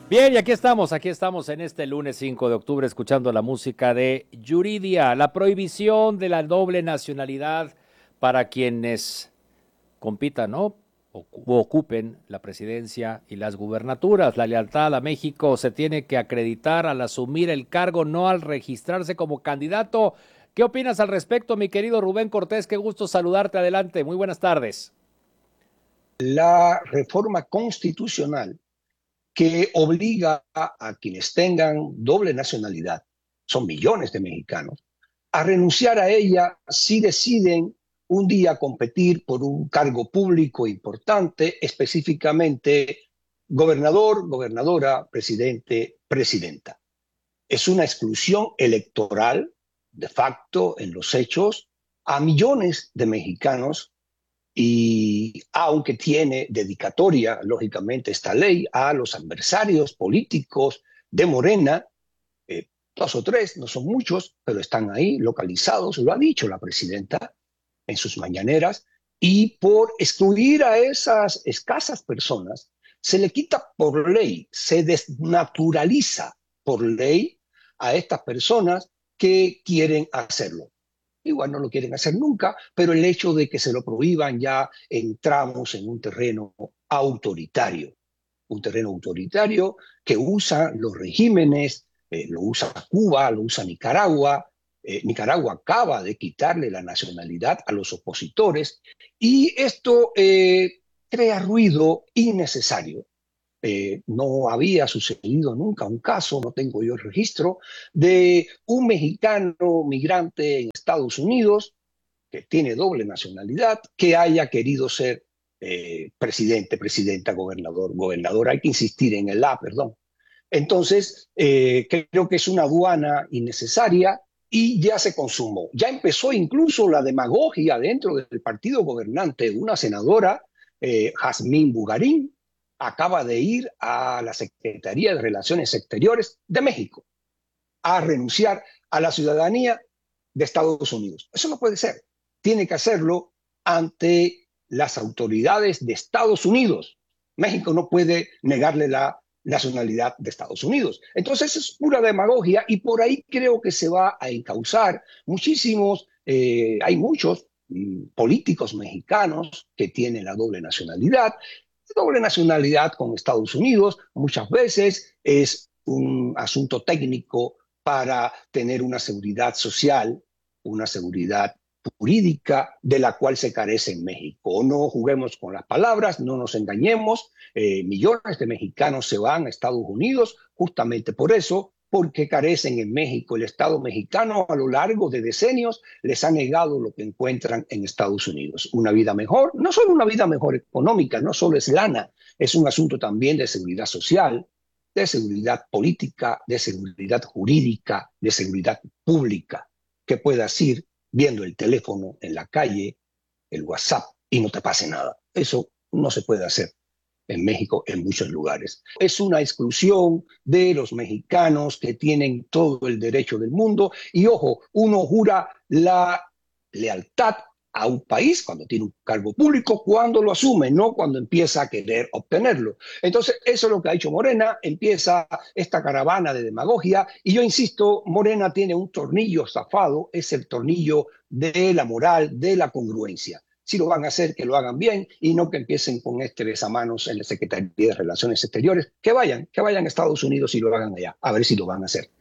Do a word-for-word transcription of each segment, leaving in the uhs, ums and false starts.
Bien, y aquí estamos, aquí estamos en este lunes cinco de octubre escuchando la música de Yuridia, la prohibición de la doble nacionalidad para quienes compitan, ¿no? O ocupen la presidencia y las gubernaturas. La lealtad a México se tiene que acreditar al asumir el cargo, no al registrarse como candidato. ¿Qué opinas al respecto, mi querido Rubén Cortés? Qué gusto saludarte. Adelante. Muy buenas tardes. La reforma constitucional que obliga a quienes tengan doble nacionalidad, son millones de mexicanos, a renunciar a ella si deciden un día competir por un cargo público importante, específicamente gobernador, gobernadora, presidente, presidenta. Es una exclusión electoral, de facto, en los hechos, a millones de mexicanos y aunque tiene dedicatoria, lógicamente, esta ley a los adversarios políticos de Morena, eh, dos o tres, no son muchos, pero están ahí localizados, lo ha dicho la presidenta en sus mañaneras, y por excluir a esas escasas personas, se le quita por ley, se desnaturaliza por ley a estas personas que quieren hacerlo. Igual no lo quieren hacer nunca, pero el hecho de que se lo prohíban ya entramos en un terreno autoritario, un terreno autoritario que usa los regímenes, eh, lo usa Cuba, lo usa Nicaragua. Eh, Nicaragua acaba de quitarle la nacionalidad a los opositores y esto eh, crea ruido innecesario. Eh, no había sucedido nunca un caso, no tengo yo el registro, de un mexicano migrante en Estados Unidos que tiene doble nacionalidad, que haya querido ser eh, presidente, presidenta, gobernador, gobernadora. Hay que insistir en el A, perdón. Entonces, eh, creo que es una aduana innecesaria y ya se consumó. Ya empezó incluso la demagogia dentro del partido gobernante. Una senadora, eh, Jazmín Bugarín, acaba de ir a la Secretaría de Relaciones Exteriores de México a renunciar a la ciudadanía de Estados Unidos. Eso no puede ser. Tiene que hacerlo ante las autoridades de Estados Unidos. México no puede negarle la nacionalidad de Estados Unidos. Entonces es pura demagogia y por ahí creo que se va a encauzar muchísimos, eh, hay muchos mm, políticos mexicanos que tienen la doble nacionalidad. Doble nacionalidad con Estados Unidos muchas veces es un asunto técnico para tener una seguridad social, una seguridad jurídica de la cual se carece en México. No juguemos con las palabras, no nos engañemos. Eh, millones de mexicanos se van a Estados Unidos justamente por eso, porque carecen en México. El Estado mexicano a lo largo de decenios les ha negado lo que encuentran en Estados Unidos. Una vida mejor, no solo una vida mejor económica, no solo es lana, es un asunto también de seguridad social, de seguridad política, de seguridad jurídica, de seguridad pública, que puedas ir viendo el teléfono en la calle, el WhatsApp, y no te pase nada. Eso no se puede hacer en México en muchos lugares. Es una exclusión de los mexicanos que tienen todo el derecho del mundo y ojo, uno jura la lealtad a un país cuando tiene un cargo público, cuando lo asume, no cuando empieza a querer obtenerlo. Entonces, eso es lo que ha hecho Morena, empieza esta caravana de demagogia y yo insisto, Morena tiene un tornillo zafado, es el tornillo de la moral, de la congruencia. Si lo van a hacer, que lo hagan bien y no que empiecen con este besamanos en la Secretaría de Relaciones Exteriores. Que vayan, que vayan a Estados Unidos y lo hagan allá, a ver si lo van a hacer.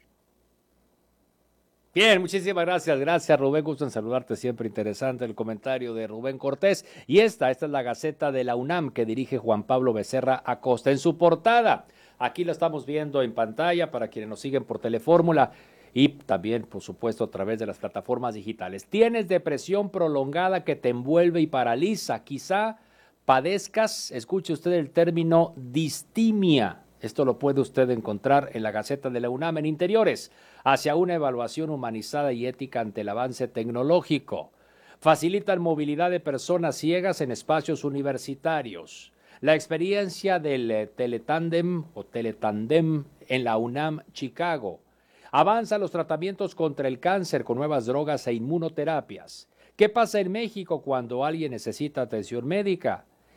Bien, muchísimas gracias, gracias Rubén, gusto en saludarte, siempre interesante el comentario de Rubén Cortés. Y esta, esta es la Gaceta de la UNAM que dirige Juan Pablo Becerra Acosta. En su portada, aquí la estamos viendo en pantalla para quienes nos siguen por Telefórmula y también, por supuesto, a través de las plataformas digitales. Tienes depresión prolongada que te envuelve y paraliza, quizá padezcas, escuche usted el término distimia. Esto lo puede usted encontrar en la Gaceta de la UNAM en interiores, hacia una evaluación humanizada y ética ante el avance tecnológico. Facilitan movilidad de personas ciegas en espacios universitarios. La experiencia del eh, teletandem o teletandem en la UNAM Chicago. Avanzan los tratamientos contra el cáncer con nuevas drogas e inmunoterapias. ¿Qué pasa en México cuando alguien necesita atención médica?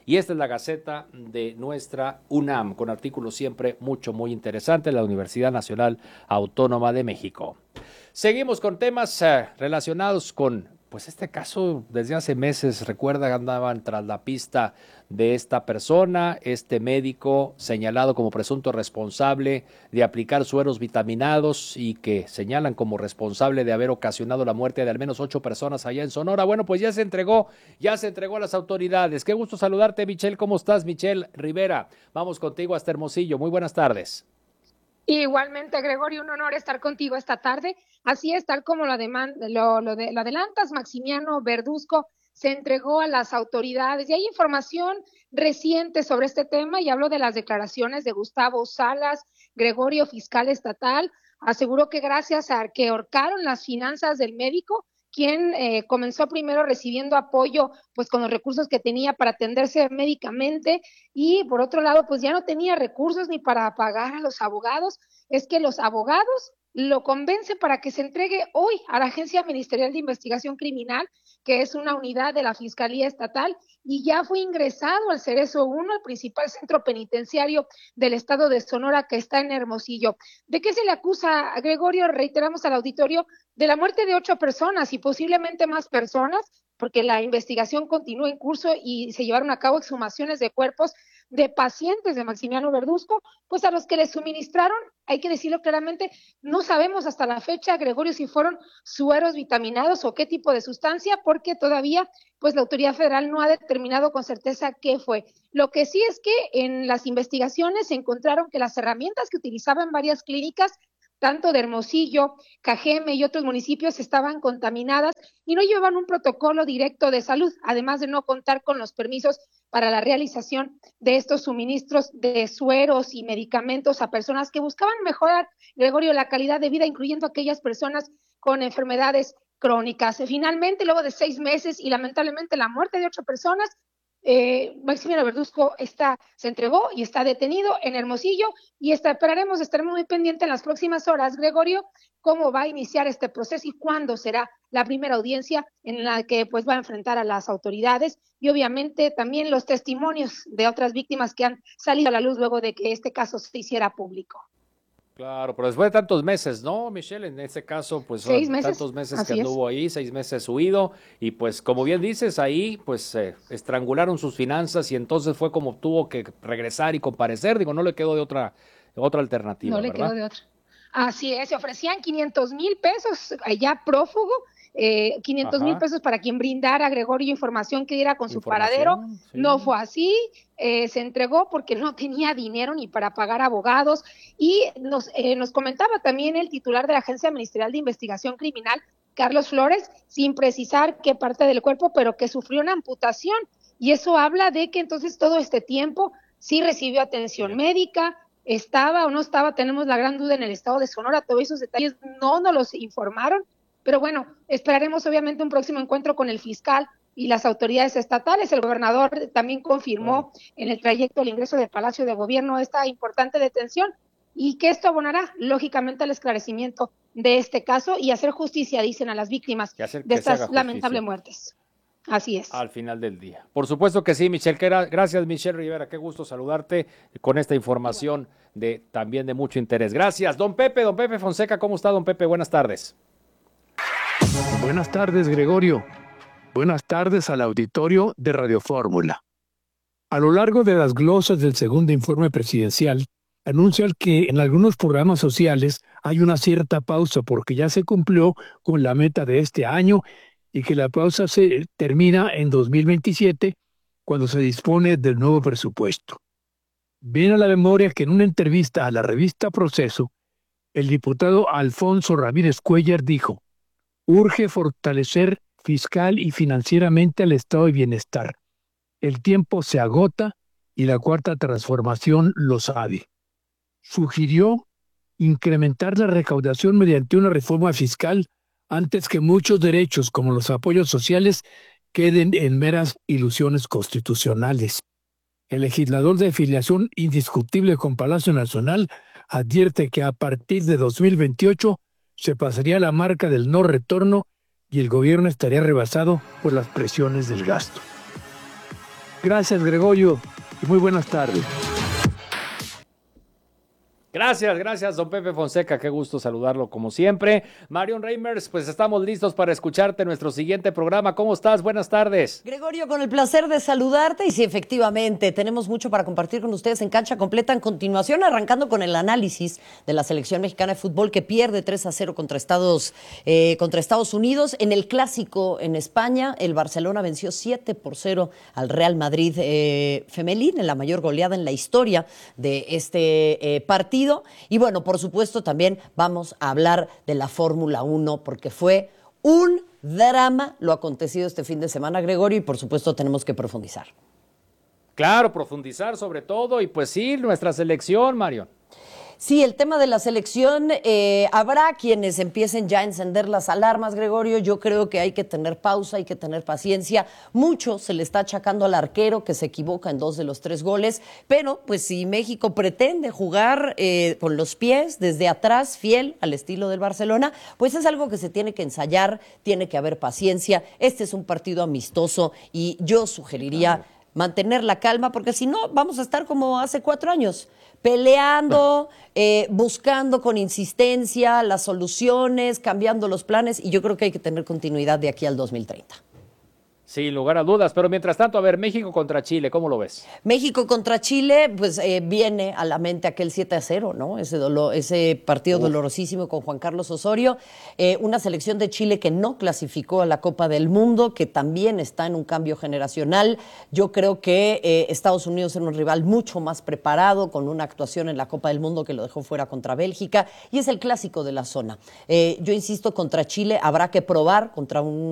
y esta es la Gaceta de nuestra UNAM, con artículos siempre mucho, muy interesantes, la Universidad Nacional Autónoma de México. Seguimos con temas eh, relacionados con, pues este caso desde hace meses, recuerda que andaban tras la pista de esta persona, este médico señalado como presunto responsable de aplicar sueros vitaminados y que señalan como responsable de haber ocasionado la muerte de al menos ocho personas allá en Sonora. Bueno, pues ya se entregó, ya se entregó a las autoridades. Qué gusto saludarte, Michelle. ¿Cómo estás, Michelle Rivera? Vamos contigo hasta Hermosillo. Muy buenas tardes. Igualmente, Gregorio, un honor estar contigo esta tarde. Así es, tal como lo, ademan, lo, lo, de, lo adelantas, Maximiano Verduzco se entregó a las autoridades y hay información reciente sobre este tema y hablo de las declaraciones de Gustavo Salas, Gregorio, fiscal estatal, aseguró que gracias a que ahorcaron las finanzas del médico, quien eh, comenzó primero recibiendo apoyo pues con los recursos que tenía para atenderse médicamente y por otro lado pues ya no tenía recursos ni para pagar a los abogados, es que los abogados lo convencen para que se entregue hoy a la Agencia Ministerial de Investigación Criminal, que es una unidad de la Fiscalía Estatal, y ya fue ingresado al Cerezo uno, el principal centro penitenciario del estado de Sonora, que está en Hermosillo. ¿De qué se le acusa a Gregorio? Reiteramos al auditorio, de la muerte de ocho personas y posiblemente más personas, porque la investigación continúa en curso y se llevaron a cabo exhumaciones de cuerpos de pacientes de Maximiano Verduzco, pues a los que les suministraron, hay que decirlo claramente, no sabemos hasta la fecha, Gregorio, si fueron sueros vitaminados o qué tipo de sustancia, porque todavía pues la autoridad federal no ha determinado con certeza qué fue. Lo que sí es que en las investigaciones se encontraron que las herramientas que utilizaban varias clínicas tanto de Hermosillo, Cajeme y otros municipios estaban contaminadas y no llevaban un protocolo directo de salud, además de no contar con los permisos para la realización de estos suministros de sueros y medicamentos a personas que buscaban mejorar, Gregorio, la calidad de vida, incluyendo aquellas personas con enfermedades crónicas. Finalmente, luego de seis meses y lamentablemente la muerte de ocho personas, Eh, Maximiano Verduzco está, se entregó y está detenido en Hermosillo y está, esperaremos, estaremos muy pendientes en las próximas horas, Gregorio, cómo va a iniciar este proceso y cuándo será la primera audiencia en la que pues va a enfrentar a las autoridades y obviamente también los testimonios de otras víctimas que han salido a la luz luego de que este caso se hiciera público. Claro, pero después de tantos meses, ¿no, Michelle? En este caso, pues son seis meses, tantos meses que anduvo es. ahí, seis meses huido, y pues como bien dices, ahí pues eh, estrangularon sus finanzas y entonces fue como tuvo que regresar y comparecer, digo, no le quedó de otra, otra alternativa, No le ¿verdad? quedó de otra. Así es, se ofrecían quinientos mil pesos allá prófugo, eh, quinientos mil pesos para quien brindara a Gregorio información que diera con su paradero. Sí. No fue así, eh, se entregó porque no tenía dinero ni para pagar abogados y nos, eh, nos comentaba también el titular de la Agencia Ministerial de Investigación Criminal, Carlos Flores, sin precisar qué parte del cuerpo, pero que sufrió una amputación y eso habla de que entonces todo este tiempo sí recibió atención sí. médica, estaba o no estaba, tenemos la gran duda en el estado de Sonora, todos esos detalles no nos los informaron, pero bueno, esperaremos obviamente un próximo encuentro con el fiscal y las autoridades estatales. El gobernador también confirmó oh. en el trayecto al ingreso del Palacio de Gobierno esta importante detención y que esto abonará lógicamente al esclarecimiento de este caso y hacer justicia, dicen a las víctimas hacer, de estas lamentables muertes. Así es. Al final del día. Por supuesto que sí, Michelle. Gracias, Michelle Rivera. Qué gusto saludarte con esta información de también de mucho interés. Gracias, don Pepe, don Pepe Fonseca. ¿Cómo está, don Pepe? Buenas tardes. Buenas tardes, Gregorio. Buenas tardes al auditorio de Radio Fórmula. A lo largo de las glosas del segundo informe presidencial, anuncian que en algunos programas sociales hay una cierta pausa porque ya se cumplió con la meta de este año y que la pausa se termina en dos mil veintisiete cuando se dispone del nuevo presupuesto. Viene a la memoria que en una entrevista a la revista Proceso, el diputado Alfonso Ramírez Cuellar dijo: urge fortalecer fiscal y financieramente al estado de bienestar. El tiempo se agota y la cuarta transformación lo sabe. Sugirió incrementar la recaudación mediante una reforma fiscal antes que muchos derechos como los apoyos sociales queden en meras ilusiones constitucionales. El legislador de afiliación indiscutible con Palacio Nacional advierte que a partir de dos mil veintiocho se pasaría la marca del no retorno y el gobierno estaría rebasado por las presiones del gasto. Gracias, Gregorio, y muy buenas tardes. Gracias, gracias, don Pepe Fonseca, qué gusto saludarlo como siempre. Marion Reimers, pues estamos listos para escucharte en nuestro siguiente programa. ¿Cómo estás? Buenas tardes. Gregorio, con el placer de saludarte y sí, efectivamente, tenemos mucho para compartir con ustedes en Cancha Completa. En continuación, arrancando con el análisis de la selección mexicana de fútbol que pierde tres a cero contra Estados, eh, contra Estados Unidos. En el Clásico en España, el Barcelona venció siete por cero al Real Madrid eh, femenil, en la mayor goleada en la historia de este eh, partido. Y bueno, por supuesto también vamos a hablar de la Fórmula uno porque fue un drama lo acontecido este fin de semana, Gregorio, y por supuesto tenemos que profundizar. Claro, profundizar sobre todo y pues sí, nuestra selección, Marion. Sí, el tema de la selección, eh, habrá quienes empiecen ya a encender las alarmas, Gregorio. Yo creo que hay que tener pausa, hay que tener paciencia. Mucho se le está achacando al arquero que se equivoca en dos de los tres goles, pero pues si México pretende jugar eh, con los pies desde atrás, fiel al estilo del Barcelona, pues es algo que se tiene que ensayar, tiene que haber paciencia. Este es un partido amistoso y yo sugeriría mantener la calma, porque si no vamos a estar como hace cuatro años, peleando, eh, buscando con insistencia las soluciones, cambiando los planes, y yo creo que hay que tener continuidad de aquí al dos mil treinta. Sin lugar a dudas, pero mientras tanto, a ver, México contra Chile, ¿cómo lo ves? México contra Chile, pues eh, viene a la mente aquel siete a cero, ¿no? Ese, dolor, ese partido Uf. dolorosísimo con Juan Carlos Osorio, eh, una selección de Chile que no clasificó a la Copa del Mundo, que también está en un cambio generacional. Yo creo que eh, Estados Unidos era un rival mucho más preparado, con una actuación en la Copa del Mundo que lo dejó fuera contra Bélgica, y es el clásico de la zona. Eh, yo insisto, contra Chile habrá que probar contra un